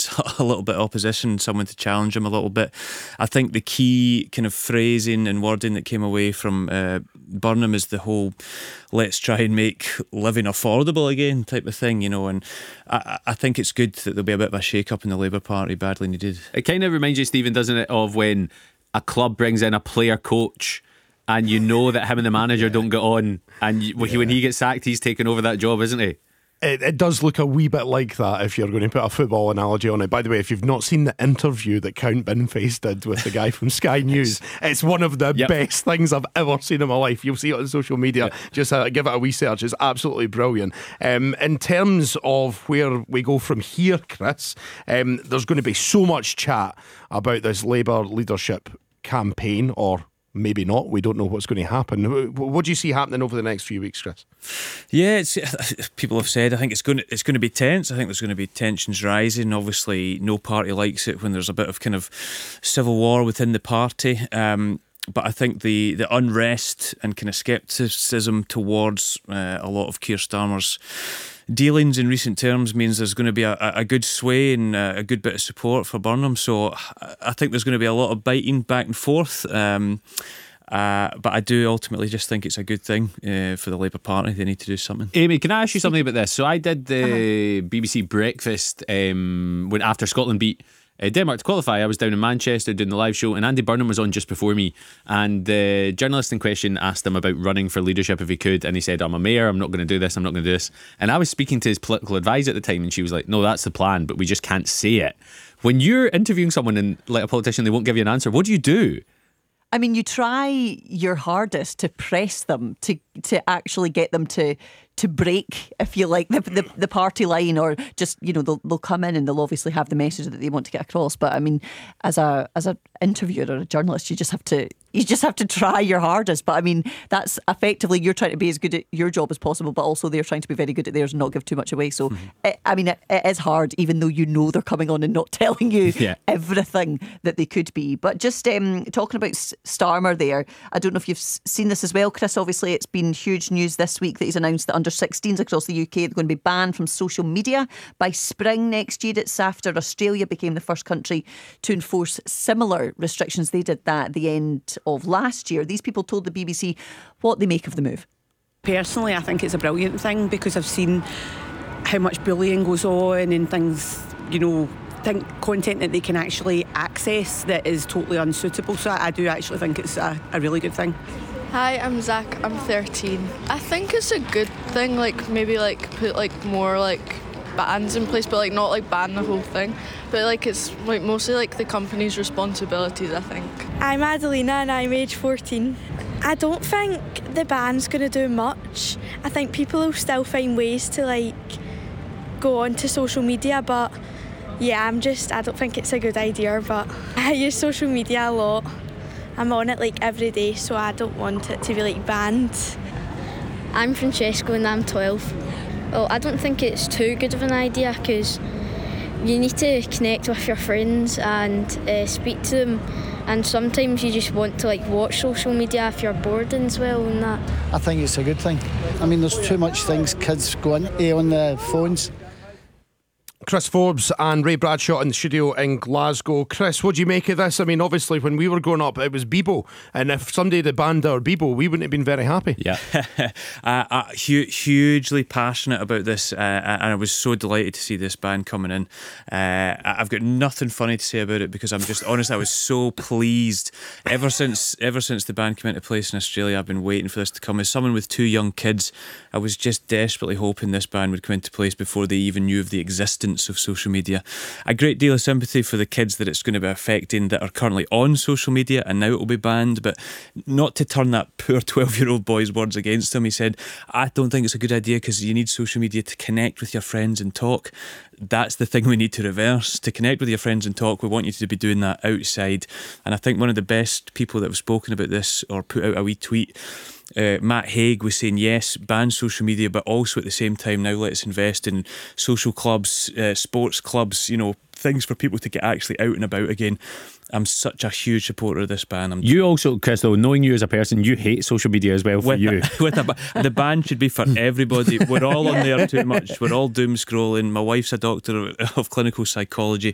wants a little bit of opposition, someone to challenge him a little bit. I think the key kind of phrasing and wording that came away from Burnham is the whole let's try and make living affordable again type of thing, and I think it's good that there'll be a bit of a shake-up in the Labour Party, badly needed. It kind of reminds you, Stephen, doesn't it, of when a club brings in a player coach and you know that him and the manager don't get on, and when he gets sacked, he's taking over that job, isn't he? It does look a wee bit like that if you're going to put a football analogy on it. By the way, if you've not seen the interview that Count Binface did with the guy from Sky News, it's one of the best things I've ever seen in my life. You'll see it on social media. Just give it a wee search. It's absolutely brilliant. In terms of where we go from here, Chris, there's going to be so much chat about this Labour leadership campaign, or maybe not. We don't know what's going to happen. What do you see happening over the next few weeks, Chris? Yeah, people have said I think it's going to be tense. I think there's going to be tensions rising. Obviously, no party likes it when there's a bit of kind of civil war within the party. But I think the unrest and kind of scepticism towards a lot of Keir Starmer's dealings in recent terms means there's going to be a good sway and a good bit of support for Burnham. So I think there's going to be a lot of biting back and forth. But I do ultimately just think it's a good thing for the Labour Party. They need to do something. Amy, can I ask you something about this? So I did the BBC Breakfast when after Scotland beat Denmark to qualify. I was down in Manchester doing the live show, and Andy Burnham was on just before me, and the journalist in question asked him about running for leadership if he could, and he said, I'm a mayor, I'm not going to do this, I'm not going to do this. And I was speaking to his political advisor at the time, and she was like, no, that's the plan, but we just can't say it. When you're interviewing someone and like a politician, they won't give you an answer, what do you do? I mean, you try your hardest to press them to actually get them to break, if you like, the party line, or just, they'll come in and they'll obviously have the message that they want to get across. But I mean, as an interviewer or a journalist, you just have to try your hardest. But I mean, that's effectively, you're trying to be as good at your job as possible, but also they're trying to be very good at theirs and not give too much away. So it is hard, even though they're coming on and not telling you everything that they could be. But just talking about Starmer there, I don't know if you've seen this as well, Chris. Obviously, it's been huge news this week that he's announced that under 16s across the UK are going to be banned from social media by spring next year. It's after Australia became the first country to enforce similar restrictions. They did that at the end of last year. These people told the BBC what they make of the move. Personally, I think it's a brilliant thing because I've seen how much bullying goes on and things, content that they can actually access that is totally unsuitable. So I do actually think it's a really good thing. Hi, I'm Zach, I'm 13. I think it's a good thing, maybe put more bans in place, but not ban the whole thing. But it's mostly the company's responsibilities, I think. I'm Adelina and I'm age 14. I don't think the ban's going to do much. I think people will still find ways to go onto social media, but yeah, I don't think it's a good idea, but I use social media a lot. I'm on it every day, so I don't want it to be banned. I'm Francesco and I'm 12. Well, I don't think it's too good of an idea because you need to connect with your friends and speak to them, and sometimes you just want to watch social media if you're bored as well and that. I think it's a good thing. I mean, there's too much things kids go into on the phones. Chris Forbes and Ray Bradshaw in the studio in Glasgow. Chris, what do you make of this? I mean, obviously when we were growing up it was Bebo, and if somebody had banned our Bebo, we wouldn't have been very happy. Yeah. Hugely passionate about this, and I was so delighted to see this ban coming in. I've got nothing funny to say about it because I'm just honest, I was so pleased. Ever since the ban came into place in Australia, I've been waiting for this to come. As someone with 2 young kids, I was just desperately hoping this ban would come into place before they even knew of the existence of social media. A great deal of sympathy for the kids that it's going to be affecting that are currently on social media and now it will be banned, but not to turn that poor 12-year-old boy's words against him. He said, I don't think it's a good idea because you need social media to connect with your friends and talk. That's the thing we need to reverse. To connect with your friends and talk, we want you to be doing that outside. And I think one of the best people that have spoken about this or put out a wee tweet, Matt Haig, was saying yes, ban social media, but also at the same time now let's invest in social clubs, sports clubs, things for people to get actually out and about again. I'm such a huge supporter of this ban. You also, Chris, though, knowing you as a person, you hate social media as well for you. The ban should be for everybody. We're all on there too much. We're all doom scrolling. My wife's a doctor of clinical psychology.